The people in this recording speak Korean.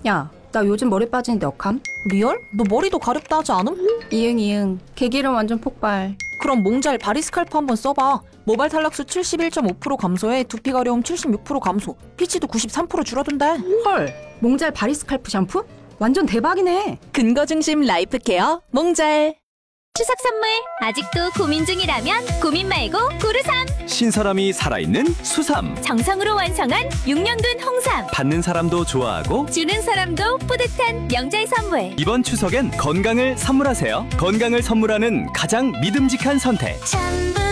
야, 나 요즘 머리 빠지는데 어감? 리얼? 너 머리도 가렵다 하지 않음? 이응. 개기름 완전 폭발. 그럼 몽잘 바리스칼프 한번 써봐. 모발 탈락수 71.5% 감소에 두피 가려움 76% 감소, 피치도 93% 줄어든대. 헐, 몽잘 바리스칼프 샴푸? 완전 대박이네. 근거 중심 라이프 케어 몽잘. 추석 선물 아직도 고민 중이라면 고민 말고 고르삼. 신선함이 살아있는 수삼. 정성으로 완성한 6년 된 홍삼. 받는 사람도 좋아하고 주는 사람도 뿌듯한 명절 선물. 이번 추석엔 건강을 선물하세요. 건강을 선물하는 가장 믿음직한 선택. 전부